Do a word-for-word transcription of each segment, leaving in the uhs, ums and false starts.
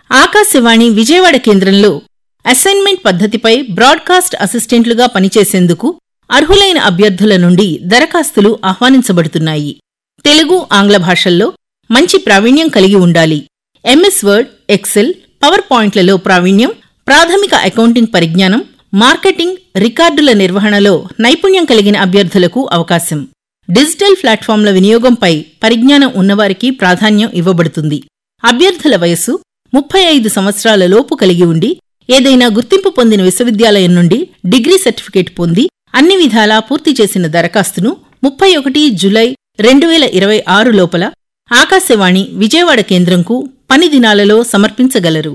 ఆకాశవాణి విజయవాడ కేంద్రంలో assignment పద్ధతిపై broadcast అసిస్టెంట్లుగా పనిచేసేందుకు అర్హులైన అభ్యర్థుల నుండి దరఖాస్తులు ఆహ్వానించబడుతున్నాయి. తెలుగు, ఆంగ్ల భాషల్లో మంచి ప్రావీణ్యం కలిగి ఉండాలి. ఎంఎస్ వర్డ్, ఎక్సెల్, పవర్ పాయింట్లలో ప్రావీణ్యం, ప్రాథమిక అకౌంటింగ్ పరిజ్ఞానం, మార్కెటింగ్, రికార్డుల నిర్వహణలో నైపుణ్యం కలిగిన అభ్యర్థులకు అవకాశం. డిజిటల్ ప్లాట్ఫామ్ల వినియోగంపై పరిజ్ఞానం ఉన్నవారికి ప్రాధాన్యం ఇవ్వబడుతుంది. అభ్యర్థుల వయస్సు ముప్పై ఐదు సంవత్సరాల లోపు కలిగి ఉండి ఏదైనా గుర్తింపు పొందిన విశ్వవిద్యాలయం నుండి డిగ్రీ సర్టిఫికేట్ పొంది అన్ని విధాలా పూర్తి చేసిన దరఖాస్తును ముప్పై ఒకటి జులై రెండు వేల ఇరవై ఆరు లోపల ఆకాశవాణి విజయవాడ కేంద్రంకు పని దినాలలో సమర్పించగలరు.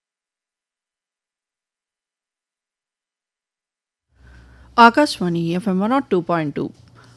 Akashvani FM one not two point two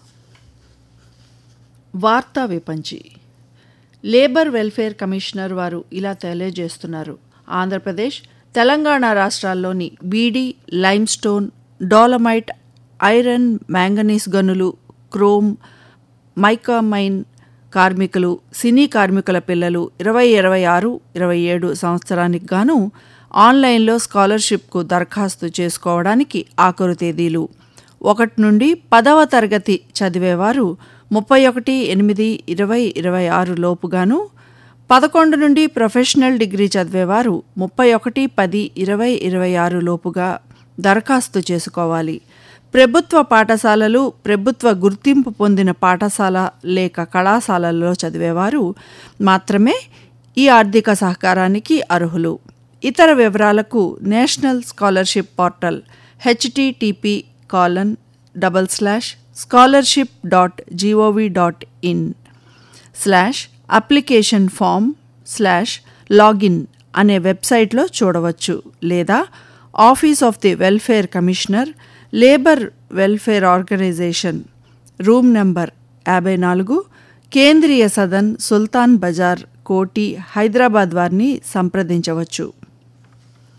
వార్తా విపంచి. లేబర్ వెల్ఫేర్ కమిషనర్ వారు ఇలా తెలియజేస్తున్నారు. ఆంధ్రప్రదేశ్, తెలంగాణ రాష్ట్రాల్లోని beedi, limestone, dolomite, iron, manganese గనులు, క్రోమ్, మైకామైన్ కార్మికులు, సినీ కార్మికుల పిల్లలు ఇరవై ఇరవై ఆరు ఇరవై ఏడు సంవత్సరానికి గాను ఆన్లైన్లో స్కాలర్షిప్కు దరఖాస్తు చేసుకోవడానికి ఆఖరు తేదీలు: ఒకటి నుండి పదవ తరగతి చదివేవారు ముప్పై ఒకటి ఎనిమిది ఇరవై ఇరవై ఆరు లోపుగాను, పదకొండు నుండి ప్రొఫెషనల్ డిగ్రీ చదివేవారు ముప్పై ఒకటి పది ఇరవై ఇరవై ఆరు లోపుగా దరఖాస్తు చేసుకోవాలి. ప్రభుత్వ పాఠశాలలు, ప్రభుత్వ గుర్తింపు పొందిన పాఠశాల లేక కళాశాలల్లో చదివేవారు మాత్రమే ఈ ఆర్థిక సహకారానికి అర్హులు. ఇతర వివరాలకు national scholarship portal HTTP colon double slash scholarship dot GOV dot in slash application form slash login అనే వెబ్సైట్లో చూడవచ్చు. లేదా office of the welfare commissioner, labour welfare organisation, room number యాభై నాలుగు, కేంద్రీయ సదన్, సుల్తాన్ బజార్, కోటి, హైదరాబాద్ వారిని సంప్రదించవచ్చు.